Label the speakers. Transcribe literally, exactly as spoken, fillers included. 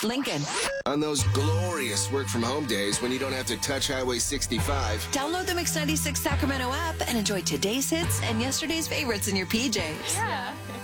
Speaker 1: Lincoln.
Speaker 2: On those glorious work-from-home days when you don't have to touch Highway sixty-five.
Speaker 1: Download the Mix ninety-six Sacramento app and enjoy today's hits and yesterday's favorites in your P Js.
Speaker 3: Yeah.